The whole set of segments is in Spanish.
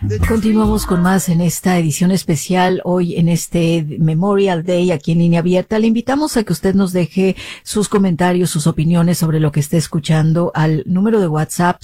Continuamos con más en esta edición especial, hoy en este Memorial Day aquí en Línea Abierta. Le invitamos a que usted nos deje sus comentarios, sus opiniones sobre lo que esté escuchando al número de WhatsApp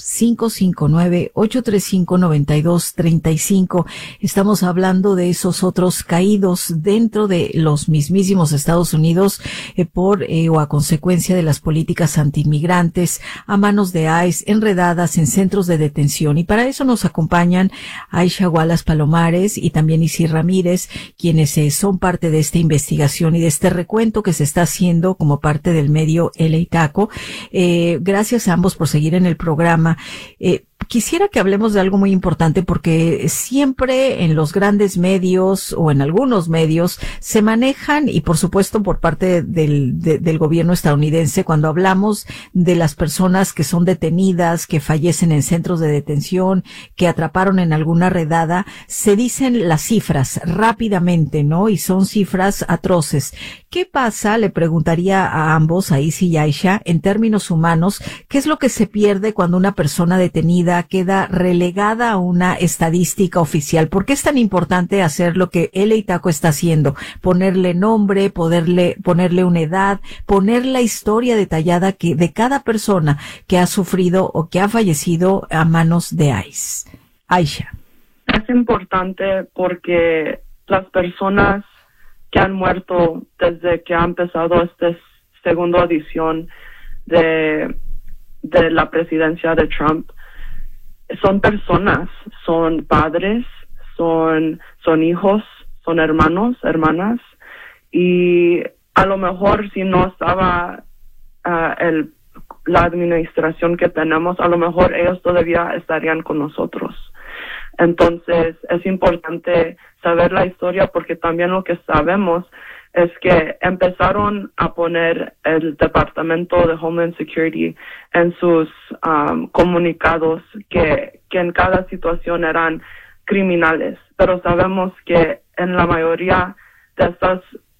559-835-9235. Estamos hablando de esos otros caídos dentro de los mismísimos Estados Unidos o a consecuencia de las políticas antiinmigrantes a manos de ICE, enredadas en centros de detención. Y para eso nos acompañan Aisha Wallace Palomares y también Isis Ramírez, quienes son parte de esta investigación y de este recuento que se está haciendo como parte del medio LA Taco. Gracias a ambos por seguir en el programa. Quisiera que hablemos de algo muy importante porque siempre en los grandes medios o en algunos medios se manejan, y por supuesto por parte del gobierno estadounidense, cuando hablamos de las personas que son detenidas, que fallecen en centros de detención, que atraparon en alguna redada, se dicen las cifras rápidamente, ¿no? Y son cifras atroces. ¿Qué pasa? Le preguntaría a ambos, a Isis y Aisha, en términos humanos, ¿qué es lo que se pierde cuando una persona detenida queda relegada a una estadística oficial? ¿Por qué es tan importante hacer lo que LA Taco está haciendo? Ponerle nombre, ponerle una edad, poner la historia detallada de cada persona que ha sufrido o que ha fallecido a manos de ICE. Aisha. Es importante porque las personas que han muerto desde que ha empezado esta segunda edición de la presidencia de Trump son personas, son padres, son hijos, son hermanos, hermanas, y a lo mejor si no estaba la administración que tenemos, a lo mejor ellos todavía estarían con nosotros. Entonces es importante saber la historia porque también lo que sabemos es que empezaron a poner el Departamento de Homeland Security en sus comunicados que en cada situación eran criminales, pero sabemos que en la mayoría de estas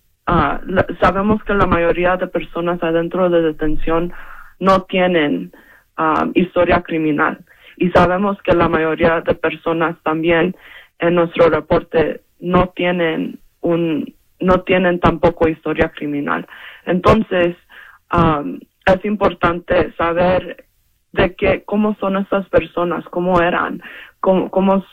sabemos que la mayoría de personas adentro de detención no tienen historia criminal, y sabemos que la mayoría de personas también en nuestro reporte no tienen tampoco historia criminal. Entonces, es importante saber cómo son estas personas, cómo eran, cómo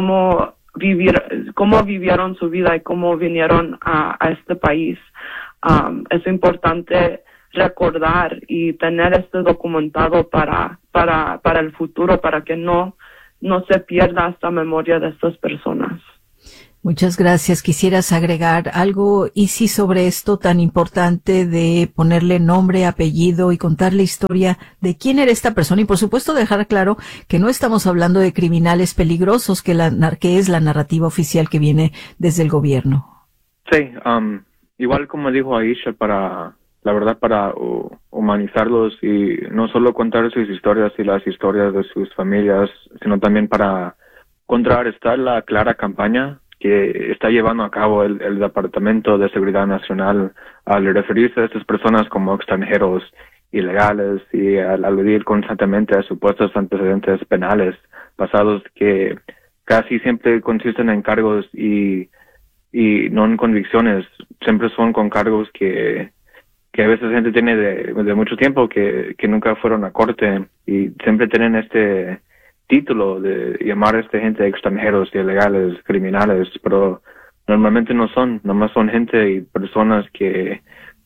vivieron su vida y cómo vinieron a este país. Es importante recordar y tener esto documentado para el futuro, para que no se pierda esta memoria de estas personas. Muchas gracias. ¿Quisieras agregar algo, Isis, sobre esto tan importante de ponerle nombre, apellido y contar la historia de quién era esta persona? Y por supuesto dejar claro que no estamos hablando de criminales peligrosos, que es la narrativa oficial que viene desde el gobierno. Sí, igual como dijo Aisha, para humanizarlos y no solo contar sus historias y las historias de sus familias, sino también para contrarrestar la clara campaña que está llevando a cabo el Departamento de Seguridad Nacional al referirse a estas personas como extranjeros ilegales y al aludir constantemente a supuestos antecedentes penales pasados que casi siempre consisten en cargos y no en convicciones. Siempre son con cargos que a veces gente tiene de mucho tiempo que nunca fueron a corte, y siempre tienen este título de llamar a esta gente extranjeros, ilegales, criminales, pero normalmente no son, nomás son gente y personas que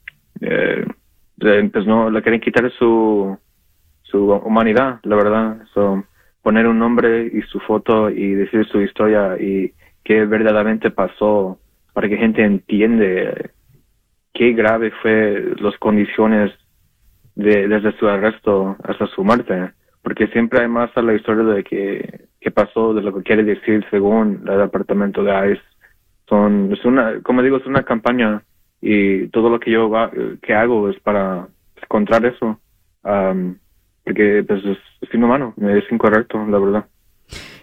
pues no le quieren quitar su humanidad, la verdad. Poner un nombre y su foto y decir su historia y qué verdaderamente pasó, para que gente entiende qué grave fue las condiciones desde su arresto hasta su muerte. Porque siempre hay más a la historia de qué pasó, de lo que quiere decir según el departamento de ICE. Es una campaña, y todo lo que yo hago es para encontrar eso, porque pues es inhumano, es incorrecto, la verdad.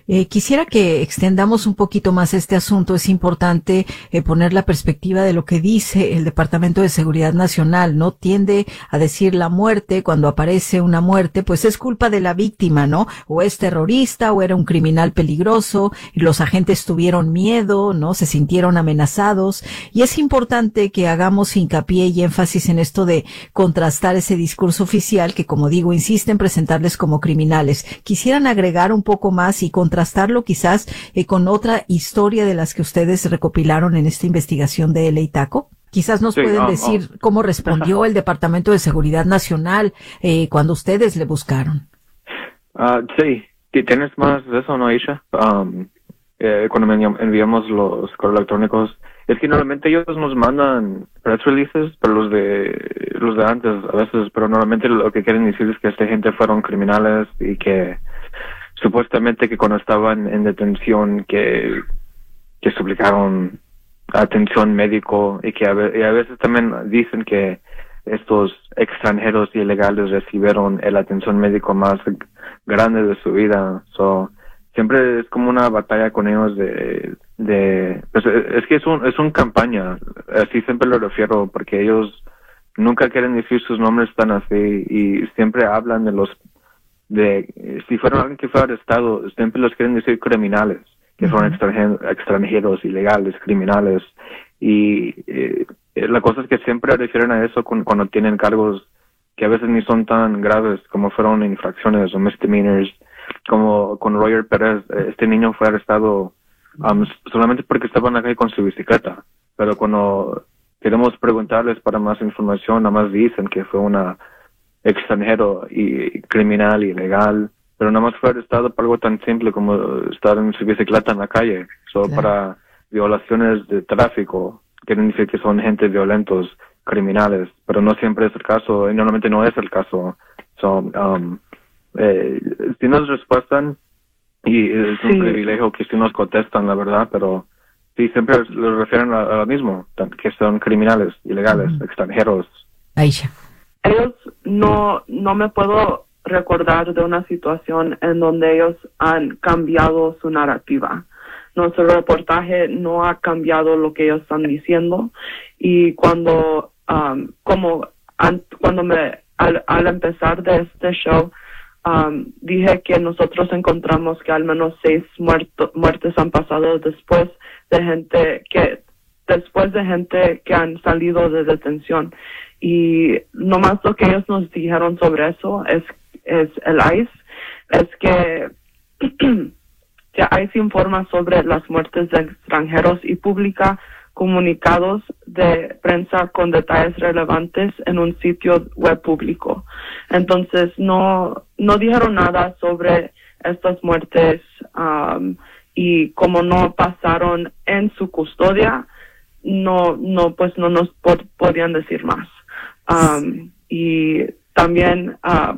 Quisiera que extendamos un poquito más este asunto. Es importante poner la perspectiva de lo que dice el Departamento de Seguridad Nacional, ¿no? Tiende a decir la muerte, cuando aparece una muerte, pues es culpa de la víctima, ¿no? O es terrorista, o era un criminal peligroso, y los agentes tuvieron miedo, ¿no? Se sintieron amenazados. Y es importante que hagamos hincapié y énfasis en esto de contrastar ese discurso oficial que, como digo, insiste en presentarles como criminales. Quisieran agregar un poco más y contrastarlo quizás con otra historia de las que ustedes recopilaron en esta investigación de LA Taco. Quizás nos pueden decir cómo respondió el Departamento de Seguridad Nacional cuando ustedes le buscaron. Sí, ¿tienes más de eso, no, Aisha? Cuando enviamos los correos electrónicos, es que normalmente ellos nos mandan press releases, pero los de antes a veces, pero normalmente lo que quieren decir es que esta gente fueron criminales y que supuestamente que cuando estaban en detención que suplicaron atención médico y que a veces también dicen que estos extranjeros ilegales recibieron la atención médico más grande de su vida. Siempre es como una batalla con ellos pues es que es una campaña, así siempre lo refiero, porque ellos nunca quieren decir sus nombres tan así y siempre hablan si fueron alguien que fue arrestado, siempre los quieren decir criminales, que son extranjeros, ilegales, criminales, y la cosa es que siempre refieren a eso cuando tienen cargos que a veces ni son tan graves como fueron infracciones o misdemeanors, como con Roger Pérez. Este niño fue arrestado solamente porque estaba en la calle con su bicicleta, pero cuando queremos preguntarles para más información, nada más dicen que fue una extranjero y criminal, ilegal, pero nada más fue arrestado por algo tan simple como estar en su bicicleta en la calle. Claro. Para violaciones de tráfico, quieren decir que son gente violentos, criminales, pero no siempre es el caso, y normalmente no es el caso. Si nos respuestan, y es un privilegio que si nos contestan, la verdad, pero sí, siempre lo refieren a lo mismo, que son criminales, ilegales, extranjeros. Aisha. Ellos no me puedo recordar de una situación en donde ellos han cambiado su narrativa. Nuestro reportaje no ha cambiado lo que ellos están diciendo, y cuando al empezar de este show dije que nosotros encontramos que al menos 6 muertes han pasado después de gente que han salido de detención, y nomás lo que ellos nos dijeron sobre eso es el ICE, es que ICE informa sobre las muertes de extranjeros y publica comunicados de prensa con detalles relevantes en un sitio web público. Entonces no dijeron nada sobre estas muertes, y como no pasaron en su custodia, no nos podían decir más. Y también